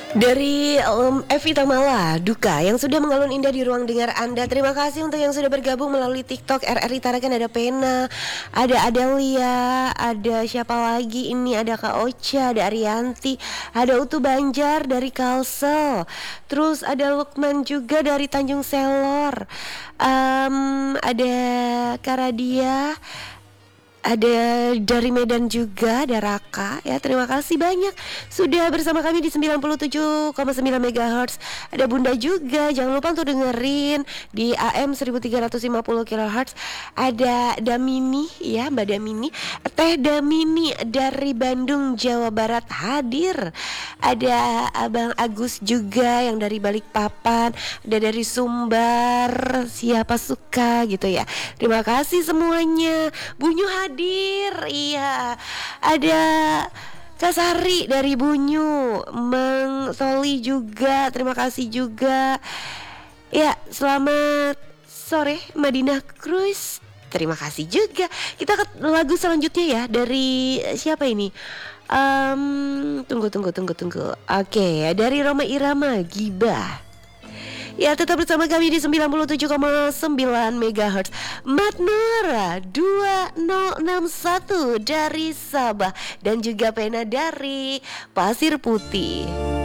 Dari Evi Tamala, Duka yang sudah mengalun indah di ruang dengar Anda. Terima kasih untuk yang sudah bergabung melalui TikTok RRI Tarakan. Ada Pena, ada Adelia, ada siapa lagi ini, ada Kak Ocha, ada Arianti, ada Utu Banjar dari Kalsel. Terus ada Lukman juga dari Tanjung Selor. Ada Karadia, ada dari Medan juga, ada Raka ya. Terima kasih banyak sudah bersama kami di 97,9 MHz. Ada Bunda juga, jangan lupa untuk dengerin di AM 1350 kHz. Ada Damini ya, Mbak Damini, Teh Damini dari Bandung, Jawa Barat hadir. Ada Abang Agus juga yang dari Balikpapan, ada dari Sumbar, siapa suka gitu ya. Terima kasih semuanya. Bunyu hadir, iya. Ada Kak Sari dari Bunyu, Mang Soli juga, terima kasih juga. Ya, selamat sore Madinah Cruz. Terima kasih juga. Kita ke lagu selanjutnya ya. Dari siapa ini? Tunggu. Oke, dari Roma Irama, Gibah. Ya, tetap bersama kami di 97,9 MHz. Matnura 2061 dari Sabah, dan juga Pena dari Pasir Putih.